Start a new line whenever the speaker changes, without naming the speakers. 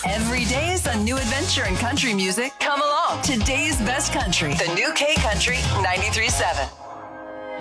Every day is a new adventure in country music. Come along. Today's best country. The new K Country 93.7.